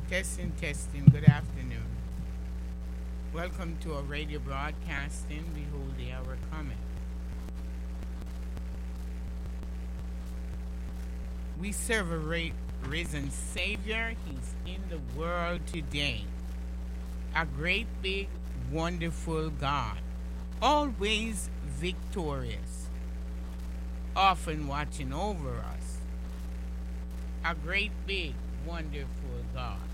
Testing, testing. Good afternoon. Welcome to our radio broadcasting. Behold the hour coming. We serve a risen Savior. He's in the world today. A great, big, wonderful God. Always victorious. Often watching over us. A great, big, wonderful God.